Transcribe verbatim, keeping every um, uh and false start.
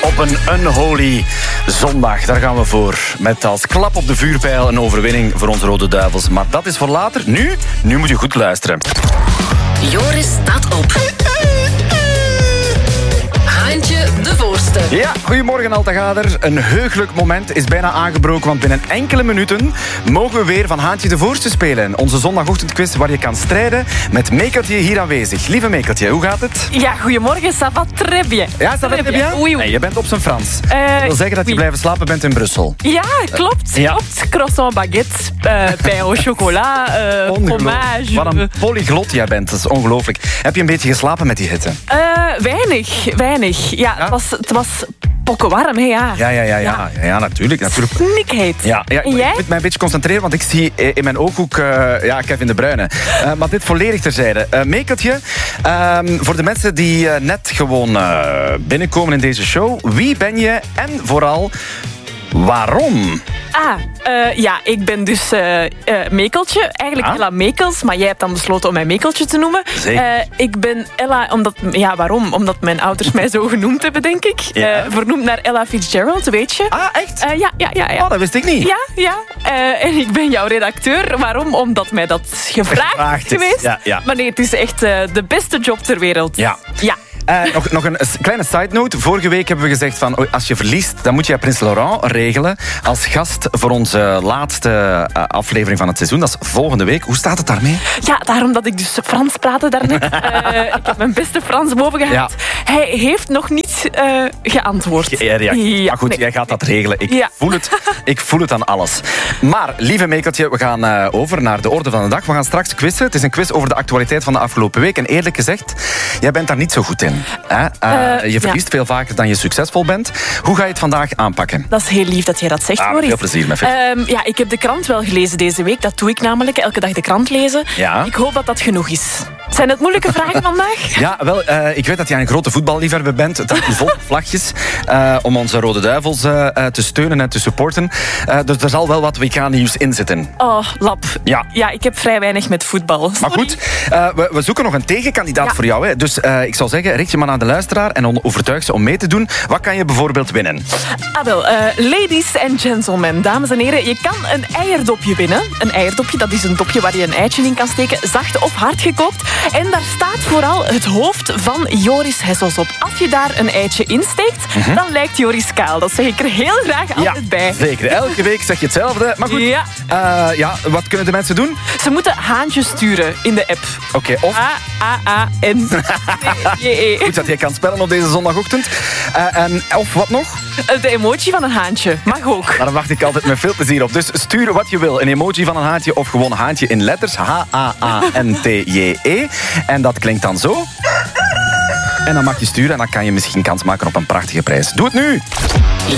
op een unholy zondag. Daar gaan we voor. Met als klap op de vuurpijl een overwinning voor onze Rode Duivels. Maar dat is voor later. Nu, nu moet je goed luisteren. Joris staat op. Haantje de Voorste. Ja, goedemorgen Altagader. Een heugelijk moment is bijna aangebroken, want binnen enkele minuten mogen we weer van Haantje de Voorste spelen. Onze zondagochtendquiz waar je kan strijden met Meekertje hier aanwezig. Lieve Meekertje, hoe gaat het? Ja, goedemorgen, ça va très bien. Ja, ça va très bien? Oui, oui. Nee, je bent op zijn Frans. Uh, dat wil zeggen dat je oui. blijven slapen bent in Brussel. Ja, klopt. Ja. klopt. Croissant, baguette, uh, pain au chocolat, uh, fromage. Wat een polyglot jij bent, dat is ongelooflijk. Heb je een beetje geslapen met die hitte? Uh, weinig, weinig. Ja, Ja? Het was... Het was pokken warm, hè, ja. Ja, ja, ja, ja, ja. ja natuurlijk. natuurlijk. Snikheet. Ja, ja, en ik jij? moet mij een beetje concentreren, want ik zie in mijn ooghoek uh, ja, Kevin De Bruyne. Uh, maar dit volledig terzijde. Uh, Meekertje, uh, voor de mensen die uh, net gewoon uh, binnenkomen in deze show. Wie ben je en vooral waarom? Ah, uh, ja, ik ben dus uh, uh, Mekeltje. Eigenlijk ah? Ella Mekels, maar jij hebt dan besloten om mij Mekeltje te noemen. Zeker. Uh, ik ben Ella, omdat... Ja, waarom? Omdat mijn ouders mij zo genoemd hebben, denk ik. Ja. Uh, vernoemd naar Ella Fitzgerald, weet je. Ah, echt? Uh, ja, ja, ja, ja. Oh, dat wist ik niet. Ja, ja. Uh, en ik ben jouw redacteur. Waarom? Omdat mij dat gevraagd, Gevraagd is. is geweest. Ja, ja. Maar nee, het is echt uh, de beste job ter wereld. Ja. Ja. Uh, nog, nog een kleine side note. Vorige week hebben we gezegd van als je verliest, dan moet je Prins Laurent regelen als gast voor onze laatste uh, aflevering van het seizoen. Dat is volgende week. Hoe staat het daarmee? Ja, daarom dat ik dus Frans praatte daarnet. uh, ik heb mijn beste Frans boven gehad. Ja. Hij heeft nog niet uh, geantwoord. Ja, ja. Ja, maar goed, nee. jij gaat dat regelen. Ik, Ja. voel het, ik voel het aan alles. Maar, lieve Meekertje, we gaan uh, over naar de orde van de dag. We gaan straks quizzen. Het is een quiz over de actualiteit van de afgelopen week. En eerlijk gezegd, jij bent daar niet zo goed in. Hè? Uh, uh, je verliest ja. veel vaker dan je succesvol bent. Hoe ga je het vandaag aanpakken? Dat is heel lief dat jij dat zegt, ah, Boris. Veel plezier met um, Ja, ik heb de krant wel gelezen deze week. Dat doe ik namelijk, elke dag de krant lezen. Ja. Ik hoop dat dat genoeg is. Zijn het moeilijke vragen vandaag? Ja, wel, uh, ik weet dat jij een grote voetballiefhebber bent. Het hangt vol vlagjes uh, om onze Rode Duivels uh, te steunen en te supporten. Uh, dus er zal wel wat W K-nieuws in zitten. Oh, lap. Ja. Ja, ik heb vrij weinig met voetbal. Sorry. Maar goed, uh, we, we zoeken nog een tegenkandidaat ja. voor jou. Hè. Dus uh, ik zou zeggen, richt je maar aan de luisteraar en overtuig ze om mee te doen. Wat kan je bijvoorbeeld winnen? Ah wel, uh, ladies and gentlemen, dames en heren, je kan een eierdopje winnen. Een eierdopje, dat is een dopje waar je een eitje in kan steken, zacht of hard gekookt. En daar staat vooral het hoofd van Joris Hessels op. Als je daar een eitje in steekt, mm-hmm. dan lijkt Joris kaal. Dat zeg ik er heel graag altijd ja, bij. Zeker. Elke week zeg je hetzelfde. Maar goed, ja. Uh, ja, wat kunnen de mensen doen? Ze moeten haantjes sturen in de app. Oké, okay, of... A A A N T J E. Goed dat je kan spellen op deze zondagochtend. Uh, en, of wat nog? De emoji van een haantje. Mag ook. Daar wacht ik altijd met veel plezier op. Dus stuur wat je wil. Een emoji van een haantje of gewoon haantje in letters. H A A N T J E. En dat klinkt dan zo. En dan mag je sturen en dan kan je misschien kans maken op een prachtige prijs. Doe het nu!